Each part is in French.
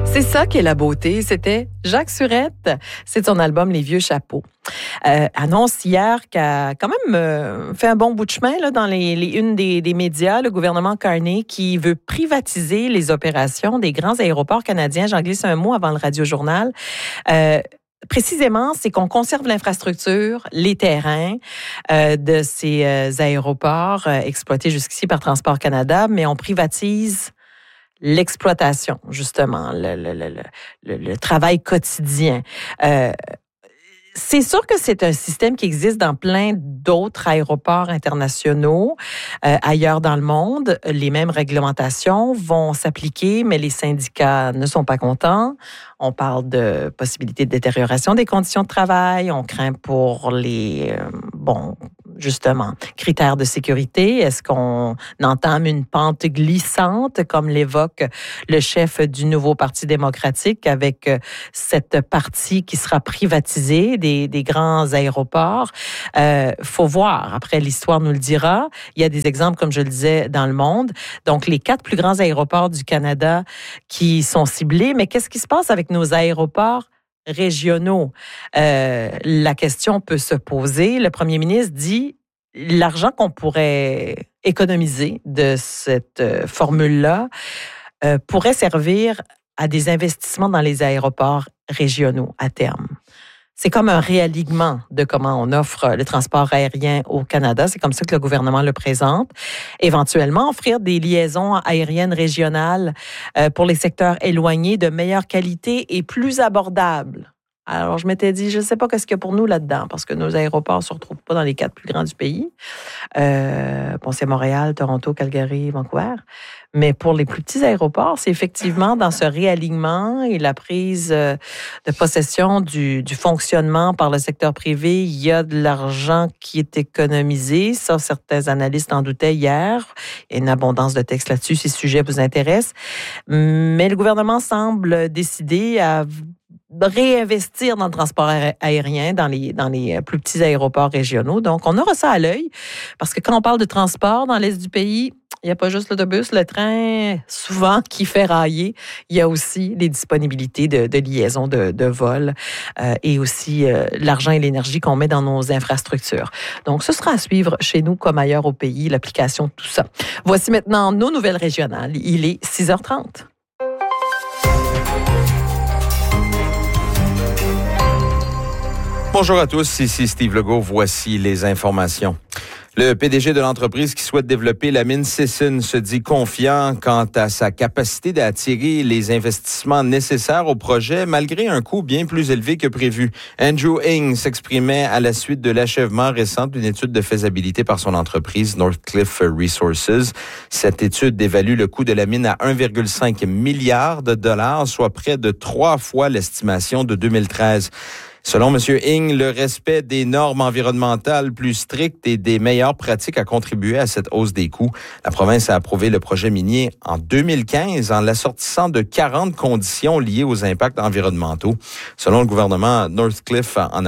C'est ça qui est la beauté. C'était Jacques Surette. C'est son album Les Vieux Chapeaux. Annonce hier qu'a quand même fait un bon bout de chemin là, dans les unes des médias, le gouvernement Carney qui veut privatiser les opérations des grands aéroports canadiens. J'en glisse un mot avant le radiojournal. Précisément, c'est qu'on conserve l'infrastructure, les terrains de ces aéroports exploités jusqu'ici par Transport Canada, mais on privatise l'exploitation, justement, le travail quotidien. C'est sûr que c'est un système qui existe dans plein d'autres aéroports internationaux ailleurs dans le monde. Les mêmes réglementations vont s'appliquer, mais les syndicats ne sont pas contents. On parle de possibilité de détérioration des conditions de travail. On craint pour les, justement, critères de sécurité. Est-ce qu'on entame une pente glissante, comme l'évoque le chef du nouveau Parti démocratique, avec cette partie qui sera privatisée des grands aéroports? Faut voir. Après, l'histoire nous le dira. Il y a des exemples, comme je le disais, dans le monde. Donc, les 4 plus grands aéroports du Canada qui sont ciblés. Mais qu'est-ce qui se passe avec nos aéroports régionaux? La question peut se poser. Le premier ministre dit l'argent qu'on pourrait économiser de cette formule-là pourrait servir à des investissements dans les aéroports régionaux à terme. C'est comme un réalignement de comment on offre le transport aérien au Canada. C'est comme ça que le gouvernement le présente. Éventuellement, offrir des liaisons aériennes régionales pour les secteurs éloignés de meilleure qualité et plus abordables. Alors, je m'étais dit, je ne sais pas qu'est-ce qu'il y a pour nous là-dedans, parce que nos aéroports ne se retrouvent pas dans les 4 plus grands du pays. C'est Montréal, Toronto, Calgary, Vancouver. Mais pour les plus petits aéroports, c'est effectivement dans ce réalignement et la prise de possession du fonctionnement par le secteur privé, il y a de l'argent qui est économisé. Ça, certains analystes en doutaient hier. Il y a une abondance de textes là-dessus si ce sujet vous intéresse. Mais le gouvernement semble décider à réinvestir dans le transport aérien, dans les plus petits aéroports régionaux. Donc, on aura ça à l'œil, parce que quand on parle de transport dans l'Est du pays, il n'y a pas juste l'autobus, le train, souvent, qui fait railler. Il y a aussi les disponibilités de liaison de vol et aussi l'argent et l'énergie qu'on met dans nos infrastructures. Donc, ce sera à suivre chez nous comme ailleurs au pays, l'application de tout ça. Voici maintenant nos nouvelles régionales. Il est 6h30. Bonjour à tous, ici Steve Legault. Voici les informations. Le PDG de l'entreprise qui souhaite développer la mine Sisson se dit confiant quant à sa capacité d'attirer les investissements nécessaires au projet malgré un coût bien plus élevé que prévu. Andrew Ng s'exprimait à la suite de l'achèvement récent d'une étude de faisabilité par son entreprise Northcliffe Resources. Cette étude évalue le coût de la mine à 1,5 milliard de dollars, soit près de 3 fois l'estimation de 2013. Selon M. Ng, le respect des normes environnementales plus strictes et des meilleures pratiques a contribué à cette hausse des coûts. La province a approuvé le projet minier en 2015 en l'assortissant de 40 conditions liées aux impacts environnementaux. Selon le gouvernement, Northcliffe en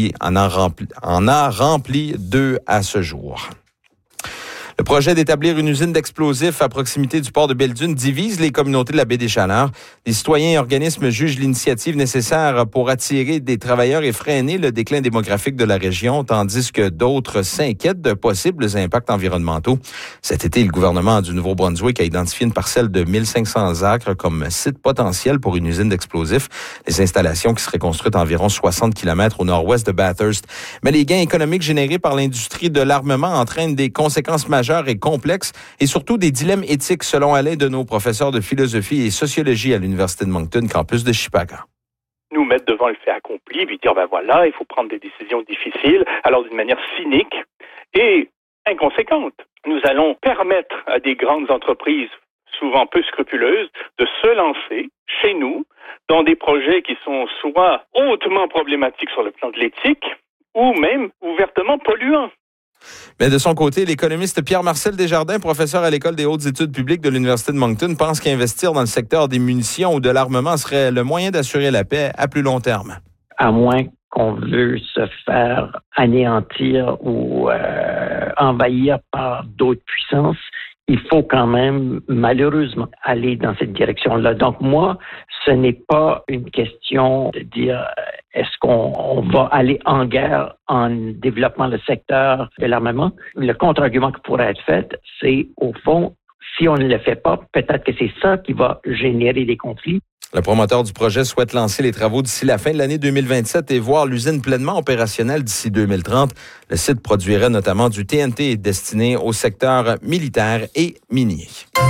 a rempli 2 à ce jour. Le projet d'établir une usine d'explosifs à proximité du port de Belledune divise les communautés de la baie des Chaleurs. Les citoyens et organismes jugent l'initiative nécessaire pour attirer des travailleurs et freiner le déclin démographique de la région, tandis que d'autres s'inquiètent de possibles impacts environnementaux. Cet été, le gouvernement du Nouveau-Brunswick a identifié une parcelle de 1500 acres comme site potentiel pour une usine d'explosifs. Les installations qui seraient construites à environ 60 km au nord-ouest de Bathurst. Mais les gains économiques générés par l'industrie de l'armement entraînent des conséquences majeures et complexes et surtout des dilemmes éthiques selon l'un de nos professeurs de philosophie et sociologie à l'Université de Moncton, campus de Chippaga. Nous mettre devant le fait accompli, puis dire, voilà, il faut prendre des décisions difficiles, alors d'une manière cynique et inconséquente. Nous allons permettre à des grandes entreprises, souvent peu scrupuleuses, de se lancer chez nous dans des projets qui sont soit hautement problématiques sur le plan de l'éthique ou même ouvertement polluants. Mais de son côté, l'économiste Pierre-Marcel Desjardins, professeur à l'École des hautes études publiques de l'Université de Moncton, pense qu'investir dans le secteur des munitions ou de l'armement serait le moyen d'assurer la paix à plus long terme. À moins qu'on veut se faire anéantir ou envahir par d'autres puissances, il faut quand même, malheureusement, aller dans cette direction-là. Donc, moi, ce n'est pas une question de dire est-ce qu'on va aller en guerre en développant le secteur de l'armement. Le contre-argument qui pourrait être fait, c'est, au fond, si on ne le fait pas, peut-être que c'est ça qui va générer des conflits. Le promoteur du projet souhaite lancer les travaux d'ici la fin de l'année 2027 et voir l'usine pleinement opérationnelle d'ici 2030. Le site produirait notamment du TNT destiné au secteur militaire et minier.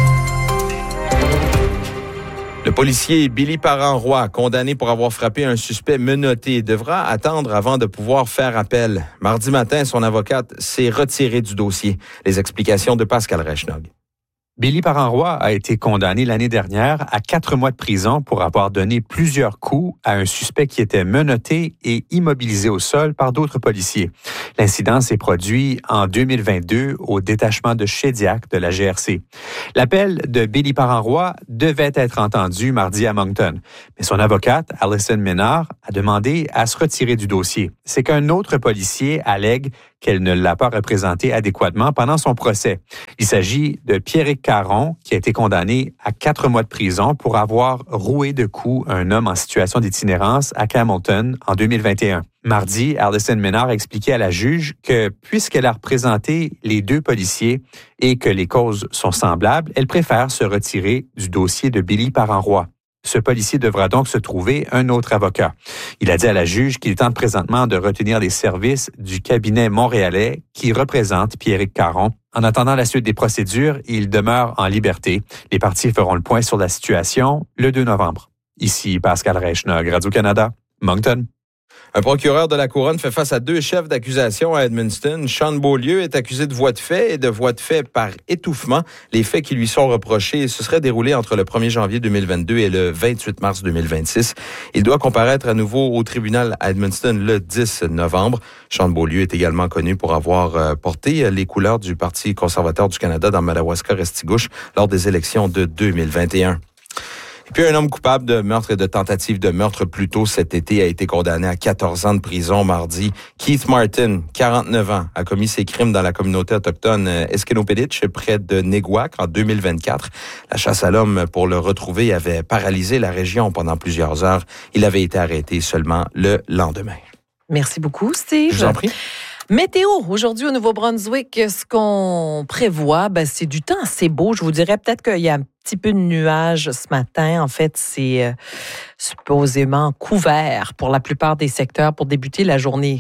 Le policier Billy Parent-Roy, condamné pour avoir frappé un suspect menotté, devra attendre avant de pouvoir faire appel. Mardi matin, son avocate s'est retirée du dossier. Les explications de Pascal Reichnog. Billy Parent-Roy a été condamné l'année dernière à 4 mois de prison pour avoir donné plusieurs coups à un suspect qui était menotté et immobilisé au sol par d'autres policiers. L'incident s'est produit en 2022 au détachement de Shediac de la GRC. L'appel de Billy Parent-Roy devait être entendu mardi à Moncton, mais son avocate, Alison Ménard, a demandé à se retirer du dossier. C'est qu'un autre policier allègue qu'elle ne l'a pas représenté adéquatement pendant son procès. Il s'agit de Pierrick Caron, qui a été condamné à 4 mois de prison pour avoir roué de coups un homme en situation d'itinérance à Campbellton en 2021. Mardi, Alison Ménard a expliqué à la juge que, puisqu'elle a représenté les 2 policiers et que les causes sont semblables, elle préfère se retirer du dossier de Billy Parent-Roy. Ce policier devra donc se trouver un autre avocat. Il a dit à la juge qu'il tente présentement de retenir les services du cabinet montréalais qui représente Pierrick Caron. En attendant la suite des procédures, il demeure en liberté. Les parties feront le point sur la situation le 2 novembre. Ici Pascal Reichnog, Radio-Canada, Moncton. Un procureur de la Couronne fait face à 2 chefs d'accusation à Edmundston. Sean Beaulieu est accusé de voies de fait et de voies de fait par étouffement. Les faits qui lui sont reprochés se seraient déroulés entre le 1er janvier 2022 et le 28 mars 2026. Il doit comparaître à nouveau au tribunal à Edmundston le 10 novembre. Sean Beaulieu est également connu pour avoir porté les couleurs du Parti conservateur du Canada dans Madawaska-Restigouche lors des élections de 2021. Et puis, un homme coupable de meurtre et de tentative de meurtre plus tôt cet été a été condamné à 14 ans de prison mardi. Keith Martin, 49 ans, a commis ses crimes dans la communauté autochtone Esquenopéditch, près de Neguac, en 2024. La chasse à l'homme pour le retrouver avait paralysé la région pendant plusieurs heures. Il avait été arrêté seulement le lendemain. Merci beaucoup, Steve. Je vous en prie. Météo, aujourd'hui au Nouveau-Brunswick, ce qu'on prévoit, c'est du temps assez beau. Je vous dirais peut-être qu'il y a un petit peu de nuages ce matin. En fait, c'est supposément couvert pour la plupart des secteurs pour débuter la journée.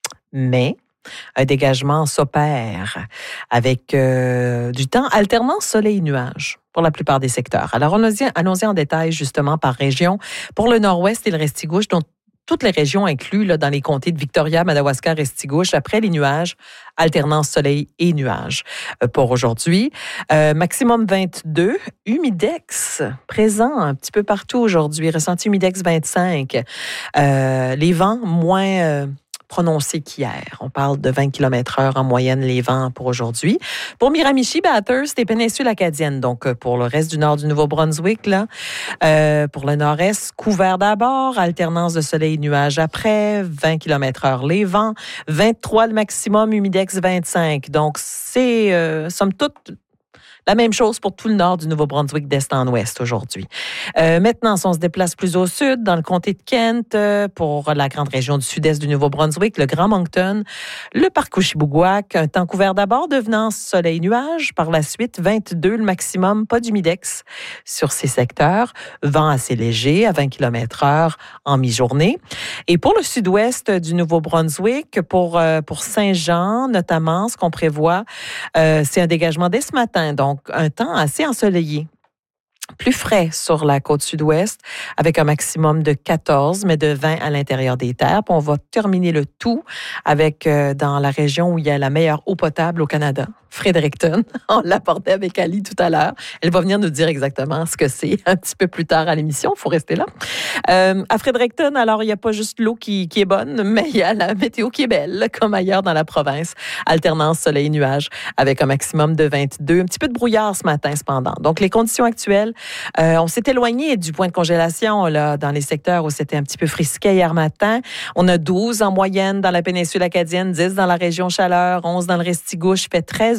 Mais un dégagement s'opère avec du temps alternant soleil-nuage pour la plupart des secteurs. Alors, allons-y en détail justement par région. Pour le nord-ouest et le Restigouche, dont toutes les régions incluses dans les comtés de Victoria, Madawaska, Restigouche, après les nuages, alternance soleil et nuages. Pour aujourd'hui, maximum 22, humidex présent un petit peu partout aujourd'hui, ressenti humidex 25. Les vents moins prononcés qu'hier. On parle de 20 km/h en moyenne les vents pour aujourd'hui. Pour Miramichi, Bathurst et péninsule acadienne, donc pour le reste du nord du Nouveau-Brunswick, là, pour le nord-est, couvert d'abord, alternance de soleil et nuages après, 20 km/h les vents, 23 le maximum, humidex 25. Donc, c'est, somme toute, la même chose pour tout le nord du Nouveau-Brunswick d'est en ouest aujourd'hui. Maintenant, si on se déplace plus au sud, dans le comté de Kent, pour la grande région du sud-est du Nouveau-Brunswick, le Grand Moncton, le parc Ouchibougouac, un temps couvert d'abord, devenant soleil-nuage. Par la suite, 22 le maximum, pas d'humidex sur ces secteurs. Vent assez léger, à 20 km/h en mi-journée. Et pour le sud-ouest du Nouveau-Brunswick, pour Saint-Jean notamment, ce qu'on prévoit, c'est un dégagement dès ce matin, donc un temps assez ensoleillé. Plus frais sur la côte sud-ouest, avec un maximum de 14, mais de 20 à l'intérieur des terres. Puis on va terminer le tout avec, dans la région où il y a la meilleure eau potable au Canada, Fredericton. On l'apportait avec Ali tout à l'heure. Elle va venir nous dire exactement ce que c'est un petit peu plus tard à l'émission. Il faut rester là. À Fredericton, alors, il n'y a pas juste l'eau qui est bonne, mais il y a la météo qui est belle, comme ailleurs dans la province. Alternance soleil-nuage avec un maximum de 22. Un petit peu de brouillard ce matin, cependant. Donc, les conditions actuelles, on s'est éloigné du point de congélation là, dans les secteurs où c'était un petit peu frisquet hier matin. On a 12 en moyenne dans la péninsule acadienne, 10 dans la région Chaleur, 11 dans le Restigouche, fait 13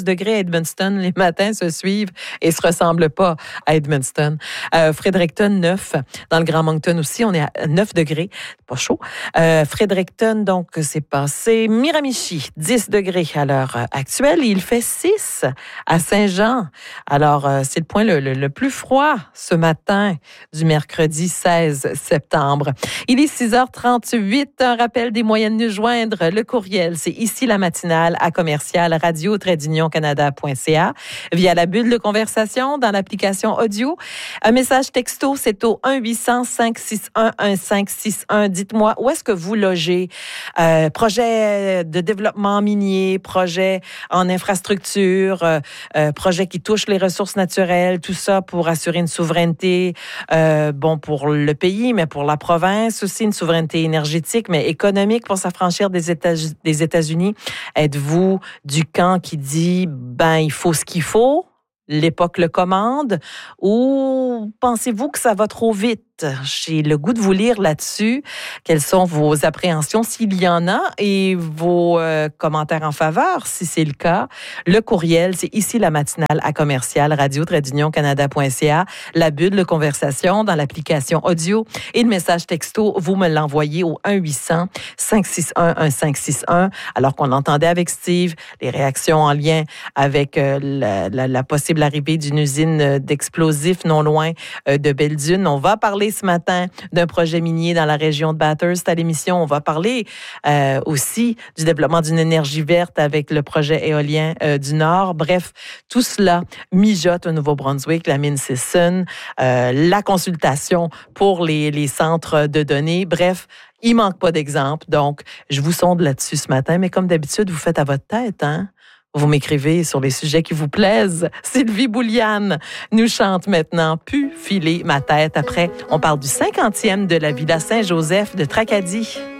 degrés à Edmundston. Les matins se suivent et se ressemblent pas à Edmundston. Fredericton, 9. Dans le Grand Moncton aussi, on est à 9 degrés. Pas chaud. Fredericton, donc, c'est passé. Miramichi, 10 degrés à l'heure actuelle. Il fait 6 à Saint-Jean. Alors, c'est le point le plus froid ce matin du mercredi 16 septembre. Il est 6h38. Un rappel des moyens de nous joindre. Le courriel, c'est ici la matinale à commercial radio-canada.ca via la bulle de conversation dans l'application audio. Un message texto, c'est au 1-800-561-1561. Dites-moi, où est-ce que vous logez? Projet de développement minier, projet en infrastructure, projet qui touche les ressources naturelles, tout ça pour assurer une souveraineté, pour le pays, mais pour la province aussi, une souveraineté énergétique, mais économique pour s'affranchir des États-Unis. Êtes-vous du camp qui dit, il faut ce qu'il faut, l'époque le commande, ou pensez-vous que ça va trop vite? J'ai le goût de vous lire là-dessus. Quelles sont vos appréhensions, s'il y en a, et vos commentaires en faveur, si c'est le cas. Le courriel, c'est ici la matinale à commercial radio-canada.ca. La bulle de conversation dans l'application audio et le message texto, vous me l'envoyez au 1-800-561-1561. Alors qu'on l'entendait avec Steve, les réactions en lien avec la possible arrivée d'une usine d'explosifs non loin de Belle-Dune. On va parler ce matin d'un projet minier dans la région de Bathurst à l'émission. On va parler aussi du développement d'une énergie verte avec le projet éolien du Nord. Bref, tout cela mijote au Nouveau-Brunswick, la mine Sisson, la consultation pour les centres de données. Bref, il manque pas d'exemples. Donc, je vous sonde là-dessus ce matin. Mais comme d'habitude, vous faites à votre tête, hein? Vous m'écrivez sur les sujets qui vous plaisent. Sylvie Bouliane nous chante maintenant « Pu filer ma tête ». Après, on parle du 50e de la Villa Saint-Joseph de Tracadie.